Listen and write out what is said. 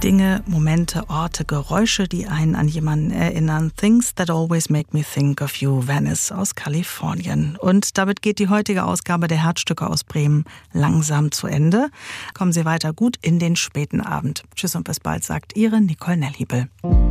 Dinge, Momente, Orte, Geräusche, die einen an jemanden erinnern. Things that always make me think of you, Venice aus Kalifornien. Und damit geht die heutige Ausgabe der Herzstücke aus Bremen langsam zu Ende. Kommen Sie weiter gut in den späten Abend. Tschüss und bis bald, sagt Ihre Nicole Nellhiebel.